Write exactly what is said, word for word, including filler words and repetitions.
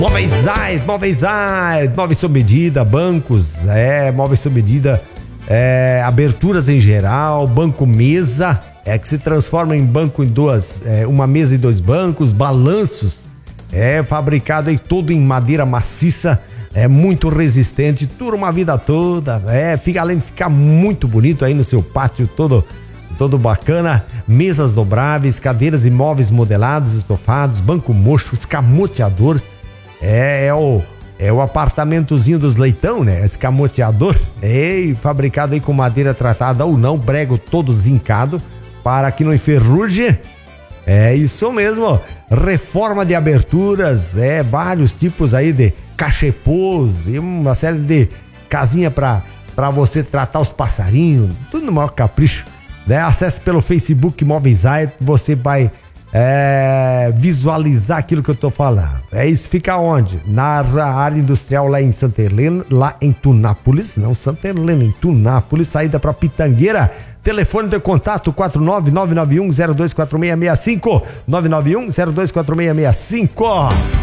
Móveis Zayed, Móveis Zayed, móveis sob medida, bancos, é, móveis sob medida, é, aberturas em geral, banco mesa, é que se transforma em banco em duas, é, uma mesa e dois bancos, balanços, é fabricado aí todo em madeira maciça, é muito resistente, dura uma vida toda, é, fica, além de ficar muito bonito aí no seu pátio todo, todo bacana, mesas dobráveis, cadeiras e móveis modelados, estofados, banco mocho, escamoteadores, é, é o é o apartamentozinho dos leitão, né? Escamoteador, é fabricado aí com madeira tratada ou não, prego todo zincado para que não enferruje. É isso mesmo, reforma de aberturas, é vários tipos aí de cachepôs e uma série de casinha para para você tratar os passarinhos, tudo no maior capricho, né? Acesse pelo Facebook Móveis Zayed, você vai é, visualizar aquilo que eu tô falando. É isso, fica onde? Na área industrial lá em Santa Helena, lá em Tunápolis, não Santa Helena, em Tunápolis, saída para Pitangueira. Telefone de contato quatro nove nove nove um zero dois quatro seis seis cinco, nove nove um zero dois quatro seis seis cinco.